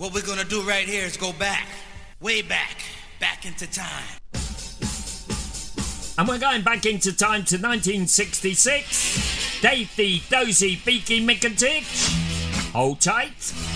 What we're gonna do right here is go back, way back into time. And we're going back into time to 1966. Dave the Dozy Beaky Mickatich. Hold tight.